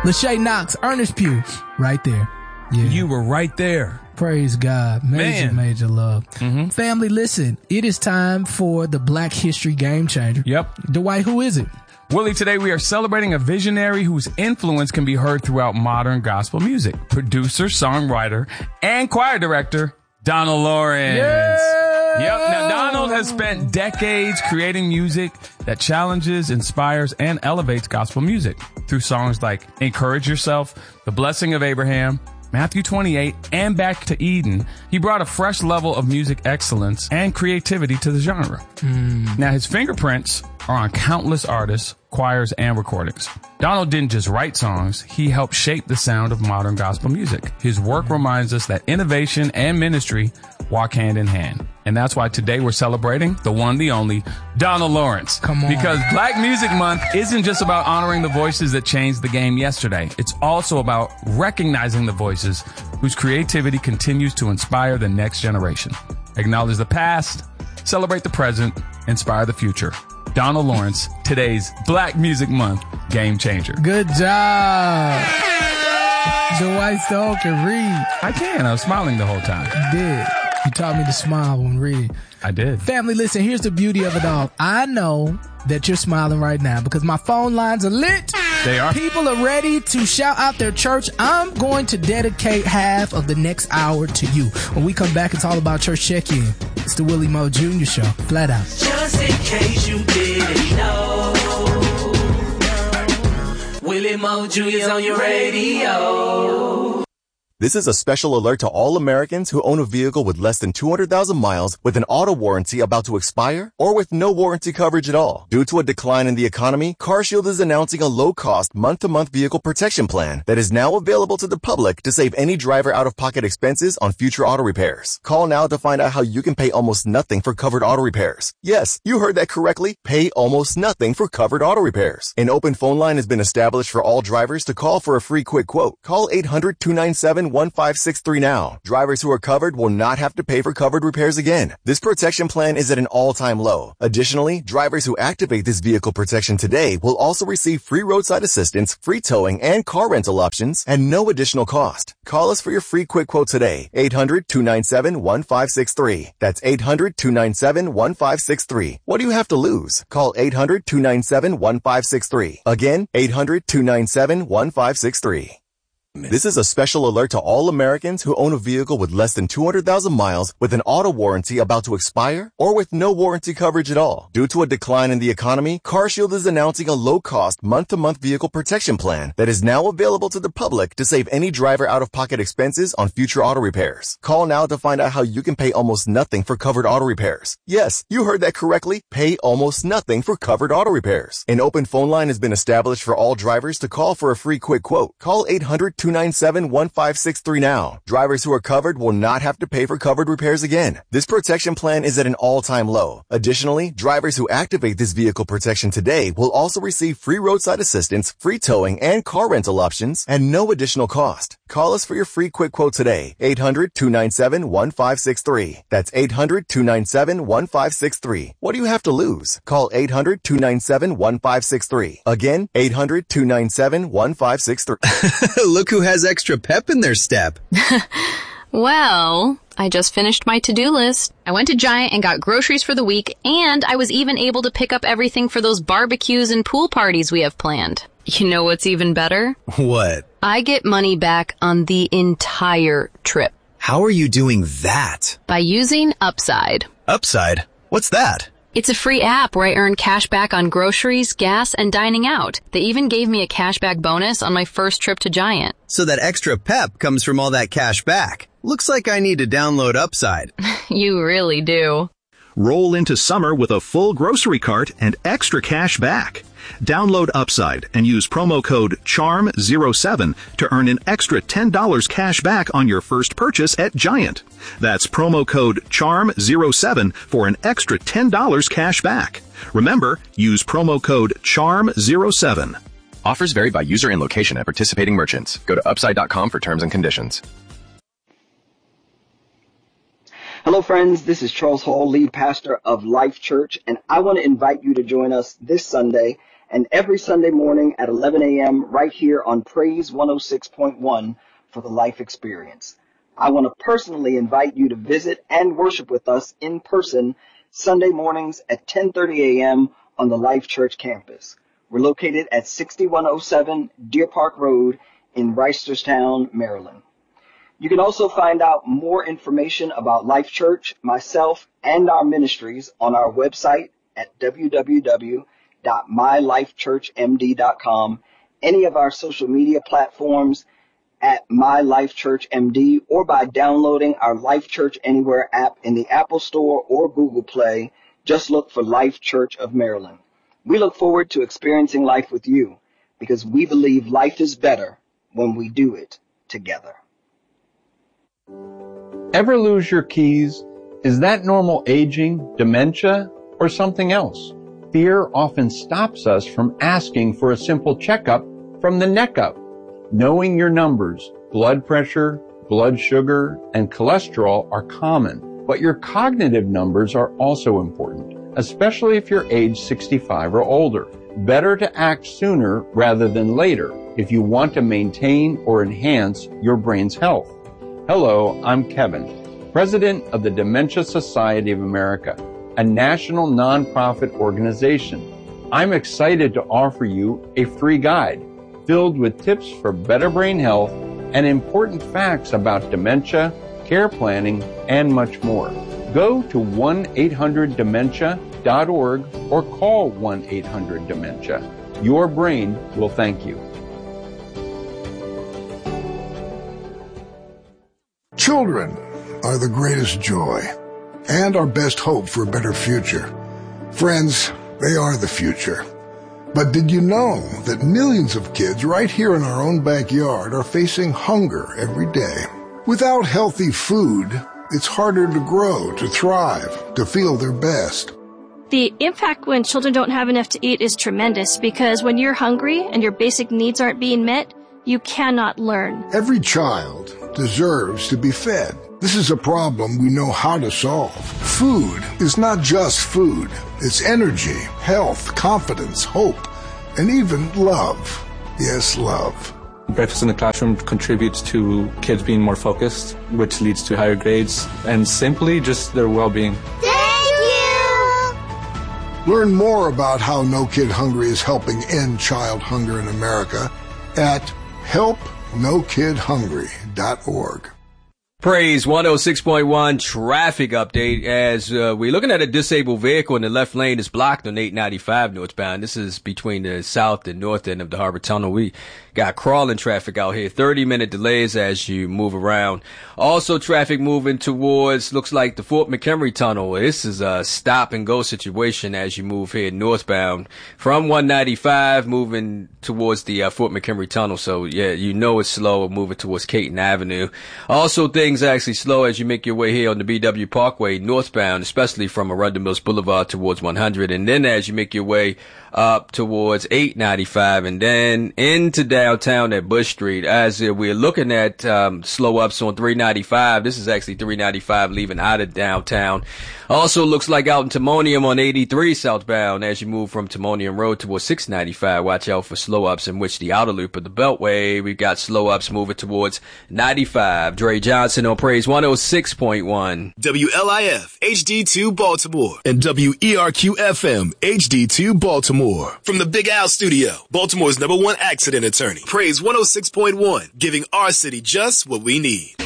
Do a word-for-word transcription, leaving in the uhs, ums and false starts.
Lachey Knox, Ernest Pugh, right there. Yeah. You were right there. Praise God. Major, Man. major love. Mm-hmm. Family, listen, it is time for the Black History Game Changer. Yep. Dwight, who is it? Willie, today we are celebrating a visionary whose influence can be heard throughout modern gospel music. Producer, songwriter, and choir director, Donald Lawrence. Yeah! Yep. Now, Donald has spent decades creating music that challenges, inspires, and elevates gospel music through songs like Encourage Yourself, The Blessing of Abraham, Matthew twenty-eight, and Back to Eden. He brought a fresh level of music excellence and creativity to the genre. Mm. Now, his fingerprints are on countless artists, choirs, and recordings. Donald didn't just write songs, he helped shape the sound of modern gospel music. His work reminds us that innovation and ministry walk hand in hand. And that's why today we're celebrating the one, the only, Donald Lawrence. Come on. Because Black Music Month isn't just about honoring the voices that changed the game yesterday. It's also about recognizing the voices whose creativity continues to inspire the next generation. Acknowledge the past, celebrate the present, inspire the future. Donald Lawrence, today's Black Music Month game changer. Good job. Dwight Stone can read. I can. I was smiling the whole time. You did. You taught me to smile when reading. I did. Family, listen, here's the beauty of it all. I know that you're smiling right now because my phone lines are lit. They are. People are ready to shout out their church. I'm going to dedicate half of the next hour to you. When we come back, it's all about church check-in. It's the Willie Moe Junior Show. Flat out. Just in case you didn't know, Willie Moe Junior's on your radio. This is a special alert to all Americans who own a vehicle with less than two hundred thousand miles with an auto warranty about to expire or with no warranty coverage at all. Due to a decline in the economy, CarShield is announcing a low-cost month-to-month vehicle protection plan that is now available to the public to save any driver out-of-pocket expenses on future auto repairs. Call now to find out how you can pay almost nothing for covered auto repairs. Yes, you heard that correctly. Pay almost nothing for covered auto repairs. An open phone line has been established for all drivers to call for a free quick quote. Call eight hundred, two nine seven, one five six three now. Drivers who are covered will not have to pay for covered repairs again. This protection plan is at an all-time low. Additionally, drivers who activate this vehicle protection today will also receive free roadside assistance, free towing, and car rental options at no additional cost. Call us for your free quick quote today. eight hundred, two nine seven, one five six three. That's eight hundred, two nine seven, one five six three. What do you have to lose? Call eight hundred, two nine seven, one five six three. Again, eight hundred, two nine seven, one five six three. This is a special alert to all Americans who own a vehicle with less than two hundred thousand miles with an auto warranty about to expire or with no warranty coverage at all. Due to a decline in the economy, CarShield is announcing a low-cost month-to-month vehicle protection plan that is now available to the public to save any driver out-of-pocket expenses on future auto repairs. Call now to find out how you can pay almost nothing for covered auto repairs. Yes, you heard that correctly. Pay almost nothing for covered auto repairs. An open phone line has been established for all drivers to call for a free quick quote. Call eight hundred, two nine seven, one five six three now. Drivers who are covered will not have to pay for covered repairs again. This protection plan is at an all-time low. Additionally, drivers who activate this vehicle protection today will also receive free roadside assistance, free towing, and car rental options at no additional cost. Call us for your free quick quote today. eight hundred, two nine seven, one five six three. That's eight hundred, two nine seven, one five six three. What do you have to lose? Call eight hundred, two nine seven, one five six three. Again, eight hundred, two nine seven, one five six three. Look who has extra pep in their step. Well, I just finished my to-do list. I went to Giant and got groceries for the week, and I was even able to pick up everything for those barbecues and pool parties we have planned. You know what's even better? What? I get money back on the entire trip. How are you doing that? By using Upside. Upside? What's that? It's a free app where I earn cash back on groceries, gas, and dining out. They even gave me a cashback bonus on my first trip to Giant. So that extra pep comes from all that cash back. Looks like I need to download Upside. You really do. Roll into summer with a full grocery cart and extra cash back. Download Upside and use promo code charm zero seven to earn an extra ten dollars cash back on your first purchase at Giant. That's promo code charm zero seven for an extra ten dollars cash back. Remember, use promo code charm zero seven. Offers vary by user and location at participating merchants. Go to upside dot com for terms and conditions. Hello, friends. This is Charles Hall, lead pastor of Life Church, and I want to invite you to join us this Sunday and every Sunday morning at eleven a.m. right here on Praise one oh six point one for the Life Experience. I want to personally invite you to visit and worship with us in person Sunday mornings at ten thirty a.m. on the Life Church campus. We're located at sixty-one oh seven Deer Park Road in Reisterstown, Maryland. You can also find out more information about Life Church, myself, and our ministries on our website at w w w dot my life church m d dot com, any of our social media platforms at My Life Church M D, or by downloading our Life Church Anywhere app in the Apple Store or Google Play. Just look for Life Church of Maryland. We look forward to experiencing life with you because we believe life is better when we do it together. Ever lose your keys? Is that normal aging, dementia, or something else? Fear often stops us from asking for a simple checkup from the neck up. Knowing your numbers, blood pressure, blood sugar, and cholesterol are common, but your cognitive numbers are also important, especially if you're age sixty-five or older. Better to act sooner rather than later if you want to maintain or enhance your brain's health. Hello, I'm Kevin, President of the Dementia Society of America, a national nonprofit organization. I'm excited to offer you a free guide filled with tips for better brain health and important facts about dementia, care planning, and much more. Go to one eight hundred dementia dot org or call one eight hundred dementia. Your brain will thank you. Children are the greatest joy and our best hope for a better future. Friends, they are the future. But did you know that millions of kids right here in our own backyard are facing hunger every day? Without healthy food, it's harder to grow, to thrive, to feel their best. The impact when children don't have enough to eat is tremendous because when you're hungry and your basic needs aren't being met, you cannot learn. Every child deserves to be fed. This is a problem we know how to solve. Food is not just food. It's energy, health, confidence, hope, and even love. Yes, love. Breakfast in the classroom contributes to kids being more focused, which leads to higher grades, and simply just their well-being. Thank you! Learn more about how No Kid Hungry is helping end child hunger in America at help no kid hungry dot org. Praise one oh six point one traffic update as uh, we're looking at a disabled vehicle in the left lane is blocked on eight ninety-five northbound. This is between the south and north end of the Harbor Tunnel. We got crawling traffic out here, thirty minute delays as you move around. Also traffic moving towards, looks like the Fort McHenry Tunnel. This is a stop and go situation as you move here northbound from one ninety-five moving towards the uh, Fort McHenry Tunnel. So yeah, you know it's slow moving towards Caton Avenue. Also things actually slow as you make your way here on the B W Parkway northbound, especially from Arundel Mills Boulevard towards one hundred. And then as you make your way up towards eight ninety-five and then into downtown at Bush Street, as uh, we're looking at um, slow ups on three ninety-five. This is actually three ninety-five leaving out of downtown. Also looks like out in Timonium on eighty-three southbound as you move from Timonium Road towards six ninety-five. Watch out for slow ups in which the outer loop of the Beltway. We've got slow ups moving towards ninety-five. Dre Johnson on Praise one oh six point one. W L I F H D two Baltimore and W E R Q F M H D two Baltimore. From the Big Al Studio, Baltimore's number one accident attorney. Praise one oh six point one, giving our city just what we need.